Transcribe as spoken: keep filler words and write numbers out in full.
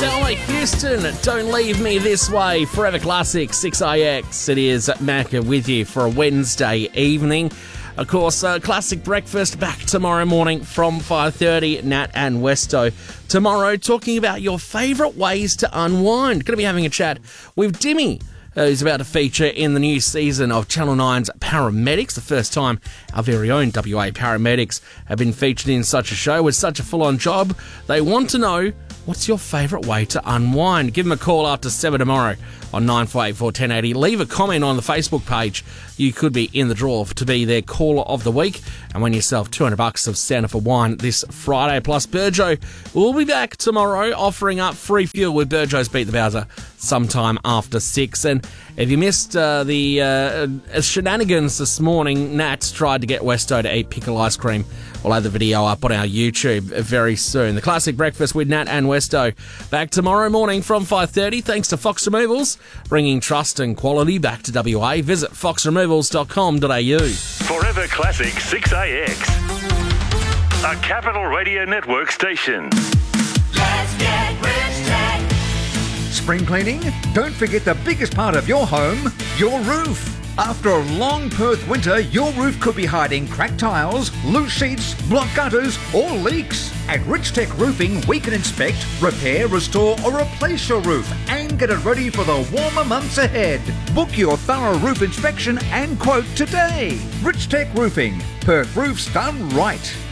Delma Houston, Don't Leave Me This Way, Forever Classic, six A X. It is Macca with you for a Wednesday evening. Of course, uh, Classic Breakfast back tomorrow morning from five thirty, Nat and Westo. Tomorrow, talking about your favourite ways to unwind. Going to be having a chat with Dimmy, uh, who's about to feature in the new season of Channel nine's Paramedics. The first time our very own W A Paramedics have been featured in such a show with such a full-on job. They want to know, what's your favourite way to unwind? Give them a call after seven tomorrow on nine four eight four, one zero eight zero. Leave a comment on the Facebook page. You could be in the draw to be their caller of the week and win yourself two hundred bucks of Santa for Wine this Friday. Plus, Burjo will be back tomorrow offering up free fuel with Burjo's Beat the Bowser sometime after six. And if you missed uh, the uh, shenanigans this morning, Nat tried to get Westo to eat pickle ice cream. We'll have the video up on our YouTube very soon. The Classic Breakfast with Nat and Westo back tomorrow morning from five thirty. Thanks to Fox Removals, bringing trust and quality back to W A. Visit fox removals dot com dot a u. Forever Classic six A X, a Capital Radio Network station. Let's get Rich Tech. Spring cleaning? Don't forget the biggest part of your home, your roof. After a long Perth winter, your roof could be hiding cracked tiles, loose sheets, blocked gutters, or leaks. At Rich Tech Roofing, we can inspect, repair, restore, or replace your roof and get it ready for the warmer months ahead. Book your thorough roof inspection and quote today. Rich Tech Roofing, Perth roofs done right.